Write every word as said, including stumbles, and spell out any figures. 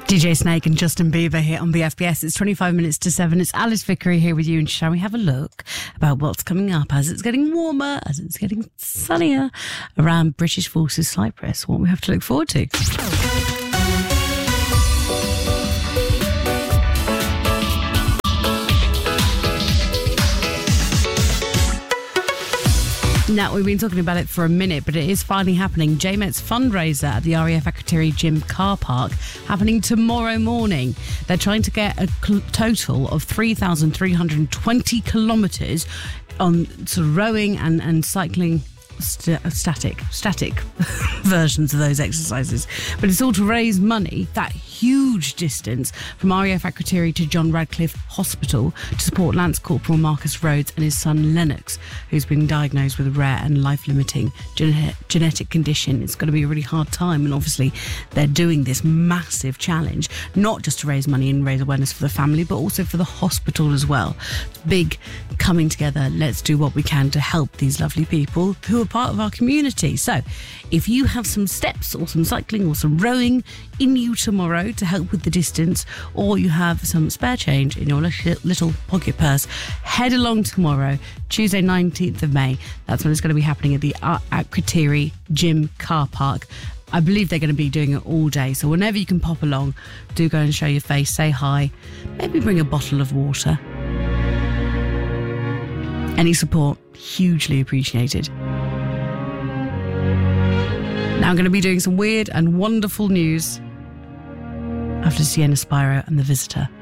D J Snake and Justin Bieber here on B F B S. It's twenty-five minutes to seven. It's Alice Vickery here with you, and shall we have a look about what's coming up as it's getting warmer, as it's getting sunnier around British Forces Cyprus, what we have to look forward to. Now, we've been talking about it for a minute, but it is finally happening. J MET's fundraiser at the R A F Akrotiri Gym car park happening tomorrow morning. They're trying to get a cl- total of three thousand three hundred twenty kilometres on sort of rowing and, and cycling st- static, static versions of those exercises. But it's all to raise money, that huge distance from R A F Akrotiri to John Radcliffe Hospital to support Lance Corporal Marcus Rhodes and his son Lennox, who's been diagnosed with a rare and life-limiting gene- genetic condition. It's going to be a really hard time, and obviously they're doing this massive challenge, not just to raise money and raise awareness for the family, but also for the hospital as well. It's big coming together. Let's do what we can to help these lovely people who are part of our community. So if you have some steps or some cycling or some rowing in you tomorrow to help with the distance, or you have some spare change in your little pocket purse, head along tomorrow, Tuesday nineteenth of May. That's when it's going to be happening at the Akrotiri Gym car park. I believe they're going to be doing it all day, so whenever you can pop along, do go and show your face, say hi, maybe bring a bottle of water. Any support, hugely appreciated. Now I'm going to be doing some weird and wonderful news after Sienna Spiro and The Visitor.